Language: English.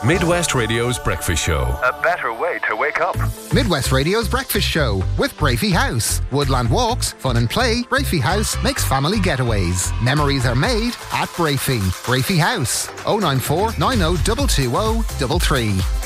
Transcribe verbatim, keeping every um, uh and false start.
Midwest Radio's Breakfast Show. A better way to wake up. Midwest Radio's Breakfast Show with Brafey House. Woodland walks, fun and play. Brafey House makes family getaways. Memories are made at Brafey. Brafey House. oh nine four, nine oh two two oh three three.